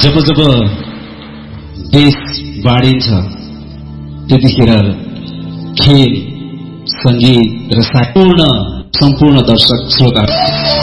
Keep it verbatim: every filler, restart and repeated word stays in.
जब जब देश बाडिन्छ त्यतिखेर खेल संगीत र सम्पूर्ण सम्पूर्ण दर्शक श्रोता